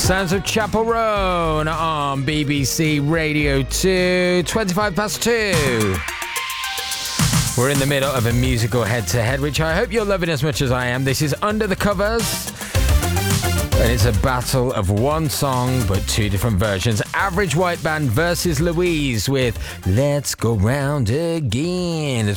Sounds of Chapel Roan on BBC Radio 2, 25 past 2. We're in the middle of a musical head-to-head, which I hope you're loving as much as I am. This is Under the Covers, and it's a battle of one song, but two different versions. Average White Band versus Louise with Let's Go Round Again.